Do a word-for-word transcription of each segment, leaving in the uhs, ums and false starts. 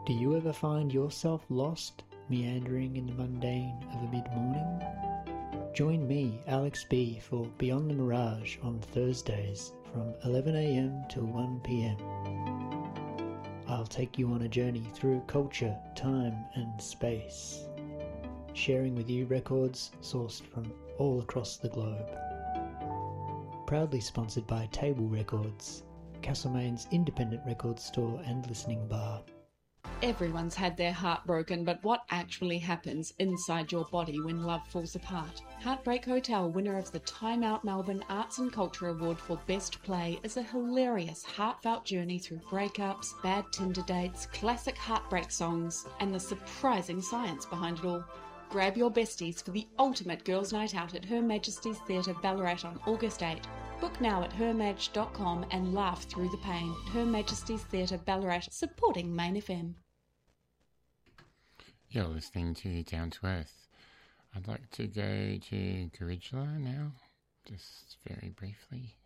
Do you ever find yourself lost, meandering in the mundane of a mid-morning? Join me, Alex B, for Beyond the Mirage on Thursdays from eleven a m till one p m. I'll take you on a journey through culture, time and space, sharing with you records sourced from all across the globe. Proudly sponsored by Table Records, Castlemaine's independent record store and listening bar. Everyone's had their heart broken, but what actually happens inside your body when love falls apart? Heartbreak Hotel, winner of the Time Out Melbourne Arts and Culture Award for Best Play, is a hilarious, heartfelt journey through breakups, bad Tinder dates, classic heartbreak songs, and the surprising science behind it all. Grab your besties for the ultimate girls' night out at Her Majesty's Theatre Ballarat on August eighth. Book now at her maj dot com and laugh through the pain. Her Majesty's Theatre Ballarat, supporting Main F M. You're listening to Down to Earth. I'd like to go to Gorilla now, just very briefly.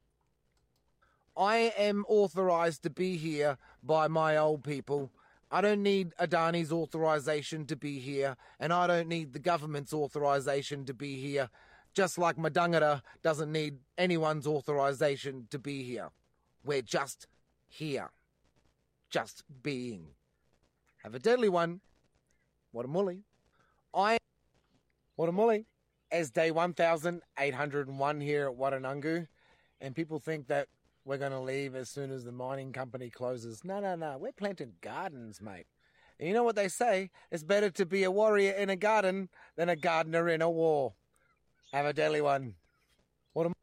I am authorised to be here by my old people. I don't need Adani's authorisation to be here, and I don't need the government's authorisation to be here, just like Madangara doesn't need anyone's authorisation to be here. We're just here. Just being. Have a deadly one. Watamuli. I Watamuli as day one thousand eight hundred one here at Watanungu, and people think that we're going to leave as soon as the mining company closes. No, no, no. We're planting gardens, mate. And you know what they say? It's better to be a warrior in a garden than a gardener in a war. Have a deadly one. Watamuli.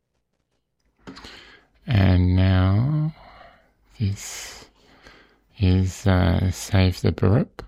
And now this is uh, Save the Burrup.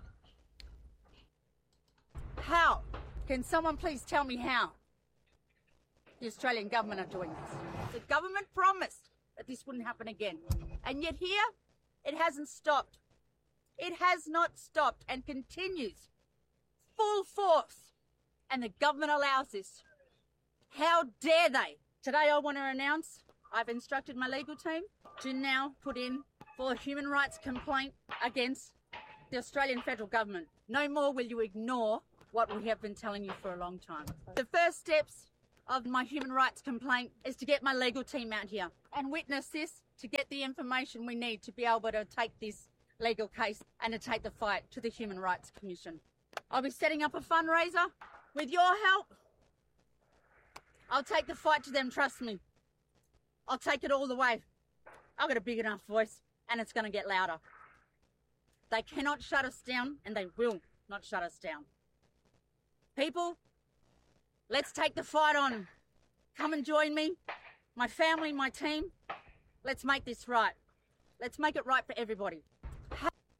How? Can someone please tell me how? The Australian government are doing this. The government promised that this wouldn't happen again. And yet here, it hasn't stopped. It has not stopped and continues. Full force. And the government allows this. How dare they? Today I want to announce I've instructed my legal team to now put in for a human rights complaint against the Australian federal government. No more will you ignore what we have been telling you for a long time. The first steps of my human rights complaint is to get my legal team out here and witness this to get the information we need to be able to take this legal case and to take the fight to the Human Rights Commission. I'll be setting up a fundraiser. With your help, I'll take the fight to them, trust me. I'll take it all the way. I've got a big enough voice and it's going to get louder. They cannot shut us down and they will not shut us down. People, let's take the fight on. Come and join me, my family, my team. Let's make this right. Let's make it right for everybody.